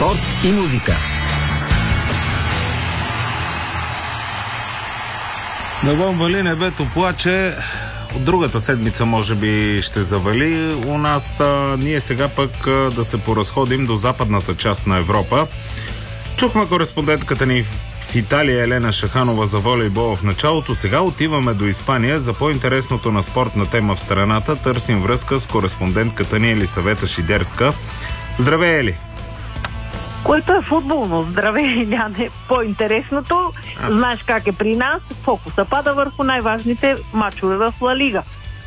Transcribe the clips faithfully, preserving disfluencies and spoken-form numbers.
спорт и музика. Навън вали, небето плаче. От другата седмица може би ще завали. У нас а, ние сега пък а, да се поразходим до западната част на Европа. Чухме кореспондентката ни в Италия Елена Шаханова за волейбол в началото. Сега отиваме до Испания. За по-интересното на спортна тема в страната търсим връзка с кореспондентката ни Елисавета Шидерска. Здравей, Ели! Което е футболно. Здравей, Ляне. По-интересното, а. знаеш как е при нас, фокуса пада върху най-важните мачове в Ла Лига.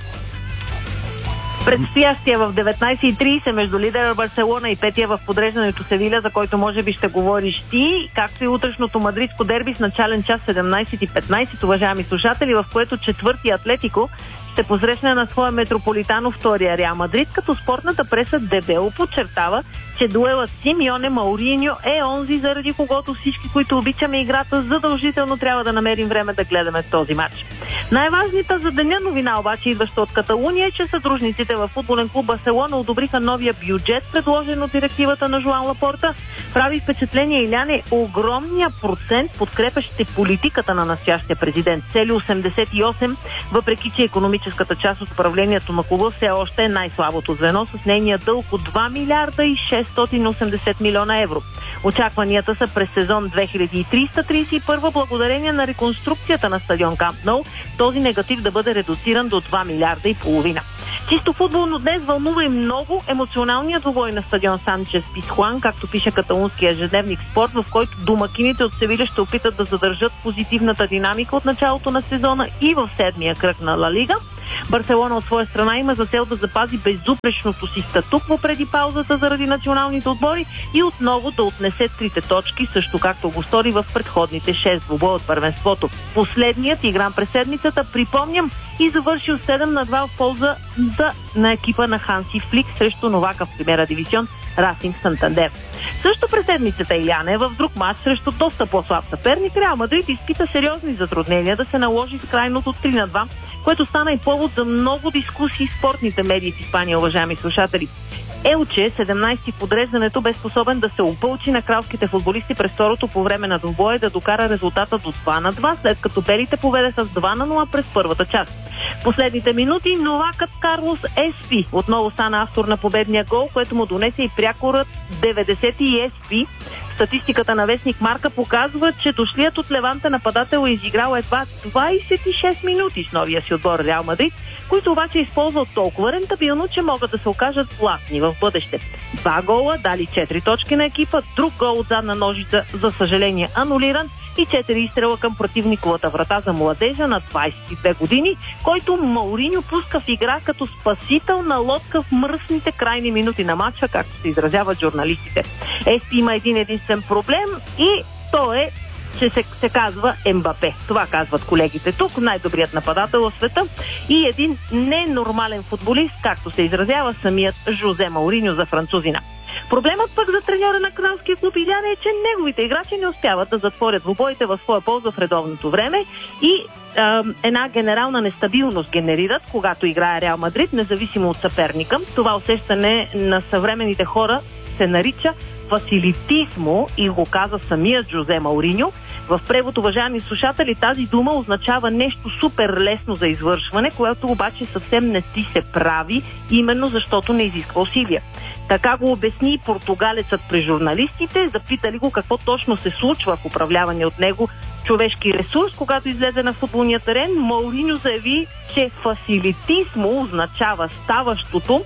Предстоящия в деветнайсет и трийсет между лидера Барселона и петия в подреждането Севиля, за който може би ще говориш ти, както и утрешното мадридско дерби с начален час седемнайсет и петнайсет, уважаеми слушатели, в което четвърти Атлетико ще посрещне на своя Метрополитано втория Реал Мадрид, като спортната преса дебело подчертава, че дуелът Симеоне Мауриньо е онзи, заради когото всички, които обичаме играта, задължително трябва да намерим време да гледаме този матч. Най-важната за деня новина обаче, идваща от Каталуния, е, че съдружниците във футболен клуб Барселона одобриха новия бюджет, предложен от директивата на Жоан Лапорта. Прави впечатление, Иляне, огромния процент подкрепящите политиката на настоящия президент. Цели осемдесет и осем, въпреки че икономическата част от управлението на клуба все още е най-слабото звено с нейния дълг от два милиарда и шестстотин и осемдесет милиона евро. Очакванията са през сезон две хиляди и трийсет до трийсет и първа, благодарение на реконструкцията на стадион Камп Ноу, този негатив да бъде редуциран до два милиарда и половина. Чисто футболно днес вълнува и много емоционалният двубой на стадион Санчес Пизхуан, както пише каталунския ежедневник Спорт, в който домакините от Севиля ще опитат да задържат позитивната динамика от началото на сезона и в седмия кръг на Ла Лига. Барселона от своя страна има за цел да запази безупречното си статукво преди паузата заради националните отбори и отново да отнесе трите точки, също както го стори в предходните шест двубоя от първенството. Последният, игран през седмицата, припомням, и завършил седем на два в полза за, на екипа на Ханси Флик срещу новака в Примера дивизион Расинг Сантандер. Също през седмицата, Иляне, в друг матч срещу доста по-слаб съперник, Реал Мадрид изпита сериозни затруднения да се наложи с крайното три на два, което стана и повод за много дискусии в спортните медии в Испания, уважаеми слушатели. Елче, седемнайсети в подреждането, бе способен да се опълчи на кралските футболисти през второто по време на двубоя и да докара резултата до два на два, след като белите поведе с два на нула през първата част. В последните минути новакът Карлос Еспи отново стана автор на победния гол, което му донесе и прякорът деветдесети Еспи. Статистиката на вестник Марка показва, че дошлият от Леванте нападател е изиграл едва двайсет и шест минути с новия си отбор Реал Мадрид, които обаче използват толкова рентабилно, че могат да се окажат златни в бъдеще. Два гола дали четири точки на екипа, друг гол от задна ножица, за съжаление анулиран, и четири изстрела към противниковата врата за младежа на двайсет и две години, който Мауриньо пуска в игра като спасител на лодка в мръсните крайни минути на матча, както се изразяват журналистите. Еспи има един единствен проблем и то е, че се, се казва Ембапе. Това казват колегите тук, най-добрият нападател в света и един ненормален футболист, както се изразява самият Жозе Мауриньо за французина. Проблемът пък за треньора на кралския клуб Иляне е, че неговите играчи не успяват да затворят двубоите в своя полза в редовното време и е, една генерална нестабилност генерират, когато играе Реал Мадрид, независимо от съперника. Това усещане на съвременните хора се нарича фасилитизмо и го каза самият Жозе Мауриньо. В превод, уважаеми слушатели, тази дума означава нещо супер лесно за извършване, което обаче съвсем не ти се прави, именно защото не изисква усилия. Така го обясни и португалецът при журналистите, запитали го какво точно се случва в управляване от него човешки ресурс. Когато излезе на футболния терен, Мауриньо заяви, че фасилитизмо означава ставащото,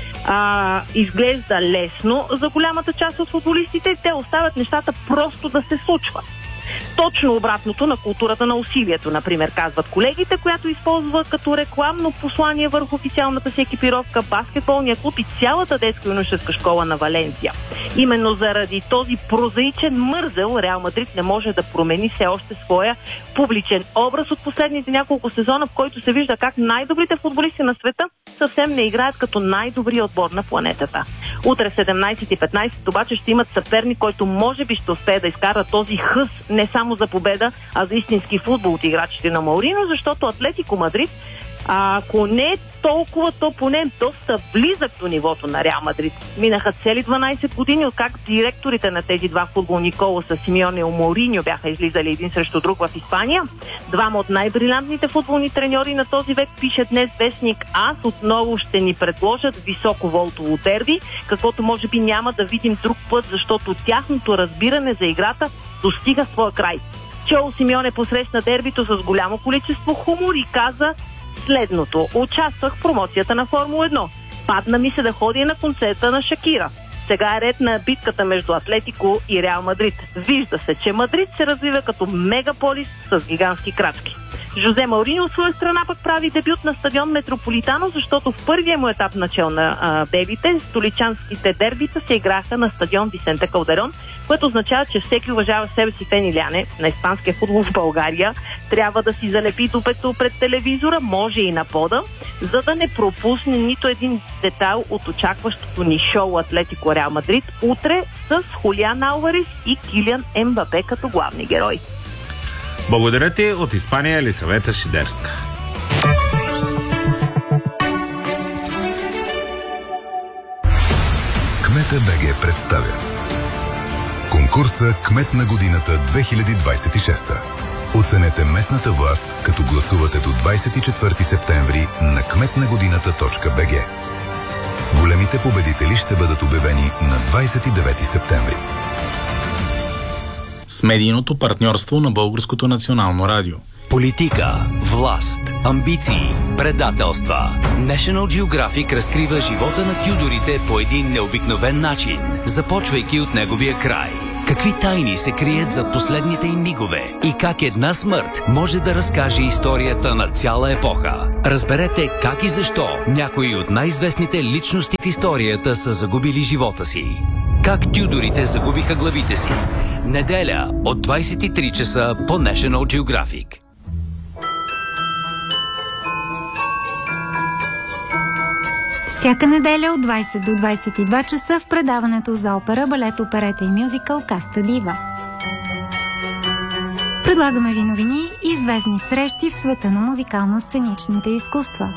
а, изглежда лесно за голямата част от футболистите, те оставят нещата просто да се случват. Точно обратното на културата на усилието, например, казват колегите, която използва като рекламно послание върху официалната си екипировка баскетболния клуб и цялата детско-юношеска школа на Валенсия. Именно заради този прозаичен мързел Реал Мадрид не може да промени все още своя публичен образ от последните няколко сезона, в който се вижда как най-добрите футболисти на света съвсем не играят като най-добри отбор на планетата. Утре в седемнайсет и петнайсет обаче ще имат съперник, който може би ще успее да изкара този хъс не само за победа, а за истински футбол от играчите на Мауриньо, защото Атлетико Мадрид А ако не толкова, то поне доста близък до нивото на Реал Мадрид. Минаха цели дванайсет години, откак директорите на тези два футболни колоса, Симеоне и Моуриньо, бяха излизали един срещу друг в Испания. Двама от най-брилянтните футболни треньори на този век, пише днес вестник АС, отново ще ни предложат високоволтово дерби, каквото може би няма да видим друг път, защото тяхното разбиране за играта достига своя край. Чоло Симеоне посрещна дербито с голямо количество хумор и каза следното: участвах в промоцията на Формула едно. Падна ми се да ходя на концерта на Шакира. Сега е ред на битката между Атлетико и Реал Мадрид. Вижда се, че Мадрид се развива като мегаполис с гигантски крачки. Жозе Мауриньо от своя страна пък прави дебют на стадион Метрополитано, защото в първия му етап начал на а, белите, столичанските дербита се играха на стадион Висенте Калдерон, което означава, че всеки уважава себе си фен или не на испанския футбол в България трябва да си залепи дупето пред телевизора, може и на пода, за да не пропусне нито един детайл от очакващото ни шоу Атлетико Реал Мадрид утре с Хулиан Алварес и Килиан Ембапе като главни герои. Благодаря ти. От Испания Елисавета Шидерска. Кмета БГ представя конкурса Кмет на годината две хиляди двайсет и шеста. Оценете местната власт, като гласувате до двайсет и четвърти септември на кметнагодината точка би джи. Големите победители ще бъдат обявени на двайсет и девети септември. С медийното партньорство на Българското национално радио. Политика, власт, амбиции, предателства. National Geographic разкрива живота на Тюдорите по един необикновен начин, започвайки от неговия край. Какви тайни се крият за последните им мигове и как една смърт може да разкаже историята на цяла епоха. Разберете как и защо някои от най-известните личности в историята са загубили живота си. Как Тюдорите загубиха главите си. Неделя от двайсет и три часа по National Geographic. Всяка неделя от двайсет до двайсет и два часа в предаването за опера, балет, оперета и мюзикъл Каста Дива. Предлагаме ви новини и известни срещи в света на музикално-сценичните изкуства.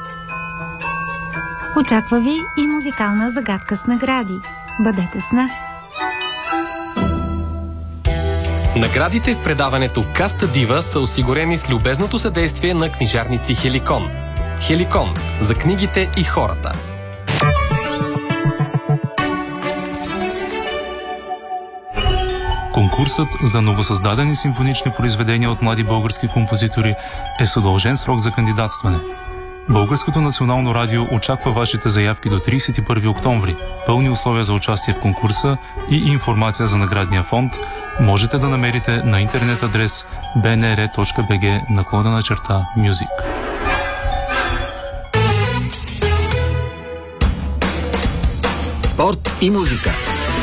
Очаква ви и музикална загадка с награди. Бъдете с нас! Наградите в предаването Каста Дива са осигурени с любезното съдействие на книжарници Хеликон. Хеликон – за книгите и хората. Конкурсът за новосъздадени симфонични произведения от млади български композитори е с удължен срок за кандидатстване. Българското национално радио очаква вашите заявки до трийсет и първи октомври. Пълни условия за участие в конкурса и информация за наградния фонд можете да намерите на интернет адрес би ен ар точка би джи наклонена черта Music. Спорт и музика.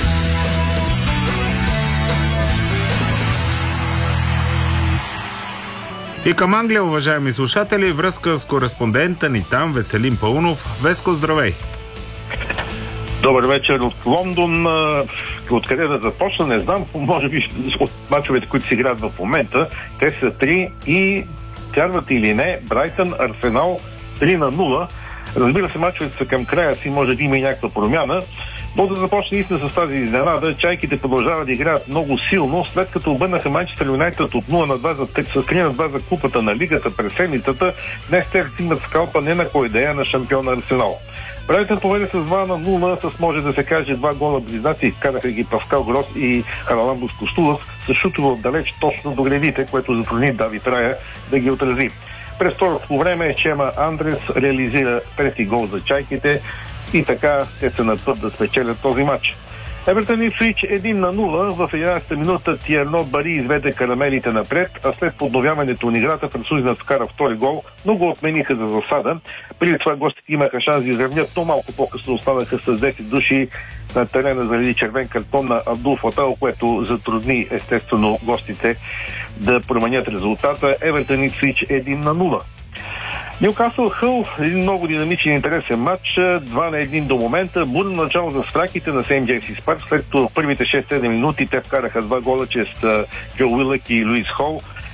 И към Англия, уважаеми слушатели, връзка с кореспондента ни там, Веселин Паунов. Веско, здравей! Добър вечер от Лондон. Откъде да започна, не знам. Може би от мачовете, които се играят в момента. Те са три и, вярвате или не, Брайтън, Арсенал три на нула. Разбира се, мачовете са към края си, може да има и някаква промяна. Но да започне истина с тази изненада. Чайките продължават да играят много силно, след като обърнаха Манчестър Юнайтед от нула на два за три на два за купата на лигата през седмицата. Днес те стигнат скалпа не на кой да е, на шампиона Арсенал. Брайтън поведе с два на нула, с може да се каже два гола близнаци, вкараха ги Паскал Грос и Хараламбус Костулов, с шутово отдалеч точно до гредите, което затрудни Давид Рая да ги отрази. През второто време Чема Андрес реализира трети гол за чайките и така те са на път да спечелят този матч. Евертън Ипсвич един на нула. В единадесета минута Тиерно Бари изведе карамелите напред, а след подновяването на играта французинът вкара втори гол, но го отмениха за засада. Преди това гостите имаха шанс да изравнят, но малко по-късно останаха с десет души на терена заради червен картон на Абдул Фатал, което затрудни естествено гостите да променят резултата. Евертън Ипсвич един на нула. Нюкасъл Хъл, един много динамичен и интересен матч, два на един до момента. Бурно начало за страките на Сейнт Джеймсис Парк, след като в първите шест-седем минути те вкараха два гола чрез Джо Уилък и Луис Хол.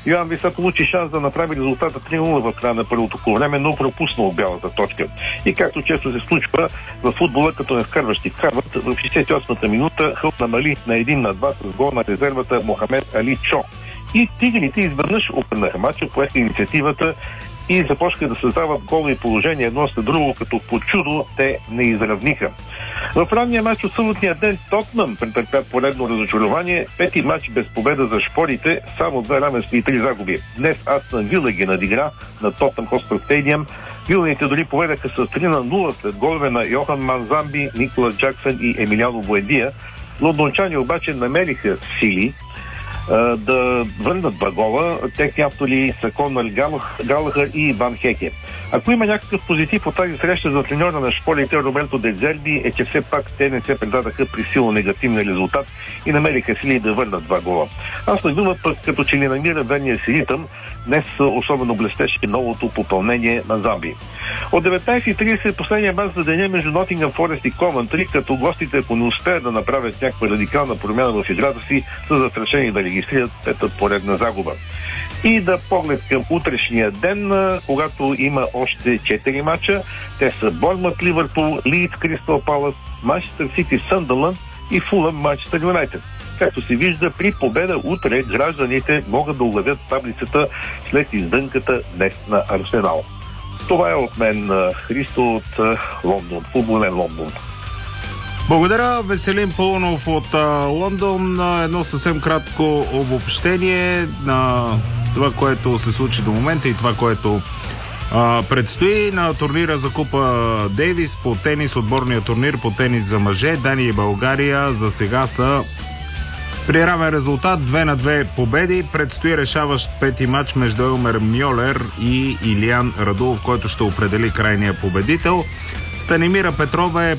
Йоан Виса получи шанс да направи резултата три нула в края на първото време, но пропусна от бялата точка. И както често се случва в футбола, като не вкарващи вкарват, в шейсет и осмата минута Хълт намали на един на два с гол на резервата Мохамед Али Чо. И тигрите изведнъж опренаха матча, поеха инициативата и започнаха да създават голови положения едно след друго, като по чудо те не изравниха. В ранния матч от съботния ден Тотнъм претърпя поредно разочарование. Пети матч без победа за шпорите, само две равенства и три загуби. Днес Астън Вила ги надигра на Тотнъм Хотспър стадиум. Вилните дори поведаха с три на нула след голове на Йохан Манзамби, Николас Джаксън и Емилиано Буендия. Лондончани обаче намериха сили да върнат два гола. Техни автори са Конор Галахър и Иван Хеке. Ако има някакъв позитив от тази среща за треньора на шпорите Роберто Де Зерби, е, че все пак те не се предадаха при силно негативен резултат и намериха сили да върнат два гола. Аз на дума пък като че ли намира верния си ритъм, днес особено блестеше новото попълнение на Замби. От деветнайсет и трийсет последния мач за деня между Нотингъм Форест и Ковентри, като гостите, ако не успеят да направят някаква радикална промяна в играта си, са застрашени да регистрират пета поредна загуба. И да поглед към утрешния ден, когато има още четири мача. Те са Борнмут Ливърпул, Лийдс Кристал Палас, Манчестър Сити Съндърлънд и Фулъм Манчестър Юнайтед. Както се вижда, при победа утре гражданите могат да оглавят таблицата след издънката днес на Арсенал. Това е от мен, Христо, от Лондон, футболен Лондон. Благодаря, Веселин Пълнов от а, Лондон. Едно съвсем кратко обобщение на това, което се случи до момента и това, което а, предстои на турнира за Купа Дейвис по тенис, отборния турнир по тенис за мъже. Дания и България за сега са при равен резултат, две на две победи. Предстои решаващ пети матч между Елмер Мьолер и Илиян Радулов, който ще определи крайния победител. Станимира Петрова е